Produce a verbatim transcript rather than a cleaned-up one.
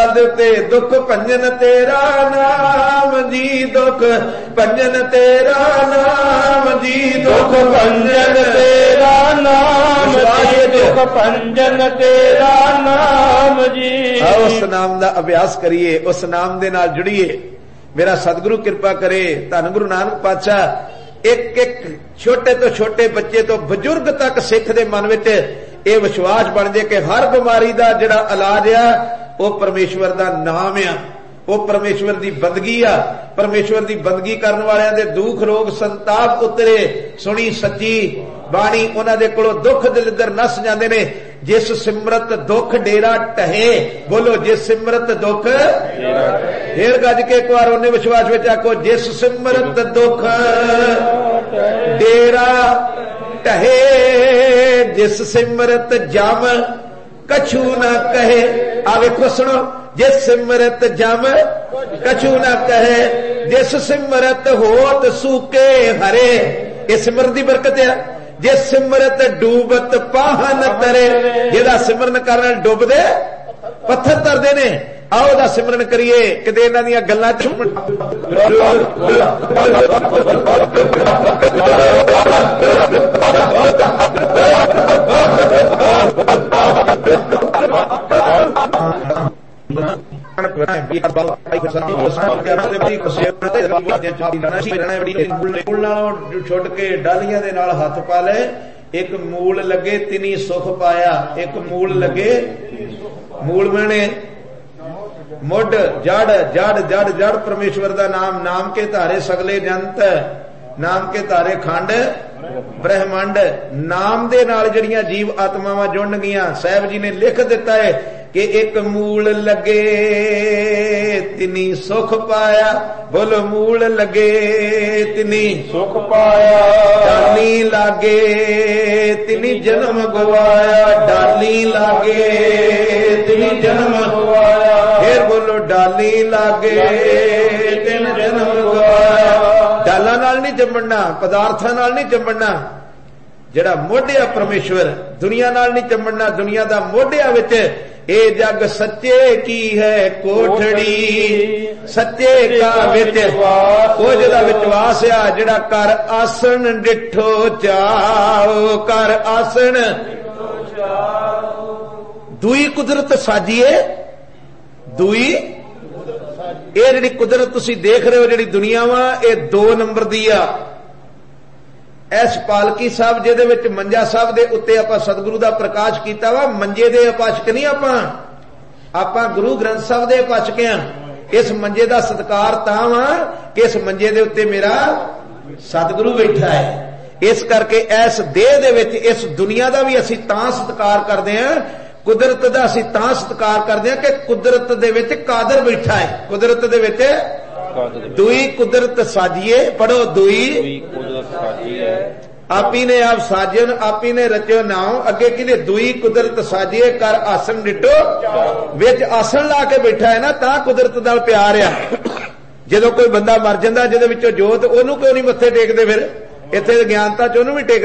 गल दे उत्ते दुख भंजन तेरा नाम जी, दुख भंजन तेरा नाम जी, दुख भंजन तेरा नाम जी, दुख भंजन तेरा नाम जी। उस नाम का अभ्यास करिए, उस नाम दे नाल जुड़िए। मेरा सतगुरु कृपा करे, धन गुरु नानक पातशाह एक एक छोटे तो छोटे बच्चे तो बजुर्ग तक सिख दे मन विच ये विश्वास बन जाए कि हर बीमारी का जिहड़ा इलाज आ वो परमेश्वर का नाम आ, वो परमेश्वर की बंदगी आ। परमेश्वर की बंदगी करने वालियां दे दुख रोग संताप उतरे। सुनी सच्ची बाणी, उन्हां दे कोलों दुख दलिद्दर नस जांदे ने। जिस सिमरत दुख डेरा टहे, बोलो जिस सिमरत दुख फेर गज के एक बार उन्हें विश्वास विच आखो, जिस सिमरत दुख डेरा टहे, जिस सिमरत जम कछु न कहे। आ वेखो सुनो, जिस सिमरत जम कछु न कहे, जिस सिमरत होत सूके हरे। इस सिमरत की बरकत है। जिस सिमरत डूबत पाहन तरे, जिहदा सिमरन करन डुबदे पत्थर तरदे ने। आओ दा सिमरन करिए किते इन्हां दीयां गल्लां च छुट के डालियां दे नाल हथ पा ले। एक मूल लगे तिनी सुख पाया, एक मूल लगे मूल मैंने मुड जड़ जड़ जड़ जड़ परमेश्वर का नाम। नाम के धारे सगले जंत, नाम के धारे खंड ब्रह्मंड। नाम दे नाल जड़ियां जीव आत्मावां जुड़ गईयां। साहब जी ने लिख दिता है कि एक मूल लगे तिनी सुख पाया। बोलो मूल लगे तिनी सुख पाया, डाली लागे तिनी जन्म गवाया, डाली लागे तिनी जन्म गवाया। फिर बोलो डाली लागे तिन जन्म गवाया। डाला नाल नहीं जम्मना, पदार्थां नाल नहीं जम्मना। जिहड़ा मोढिया परमेश्वर, दुनिया नाल नहीं जम्मना। दुनिया दा मोढिया विच ए जग सच्चे की है कोठड़ी, सच्चे का विच ओ जिहदा विश्वास आ, जिहड़ा कर आसन डिठो चाओ, कर आसन दुई कुदरत साजिए। दुई ये जिहड़ी कुदरत तुसीं देख रहे हो, जिहड़ी दुनिया वा, ये दो नंबर दी आ। इस पालकी साहब जिहदे विच मंजा साहब दे उत्ते आपां सतगुरु दा प्रकाश कीता वा, मंजे दे उपासक नहीं आपां, आपां गुरु ग्रंथ साहब दे उपासक हां। इस मंजे दा सत्कार तां वा कि इस मंजे दे उत्ते मेरा सतगुरु बैठा है। इस करके इस देह दे विच इस दुनिया दा भी असीं तां सत्कार करदे हां, कुदरत दा असीं तां सत्कार करदे हां कि कुदरत दे विच कादर बैठा है। कुदरत दे विच दुई कुदरत साजिए। पढ़ो दुई कुदरत साजिए, आपी ने आप साजन, आपी ने रचो नाओ। अगे कि दुई कुदरत साजिए, कर आसन डिटो। विच आसन ला के बैठा है ना, तां कुदरत नाल प्यार आ। जदों कोई बंदा मर जांदा जिहदे विचों जोत, ओनू क्यों नहीं मत्थे टेकदे? फिर इत्थे ज्ञानता च ओनू भी टेक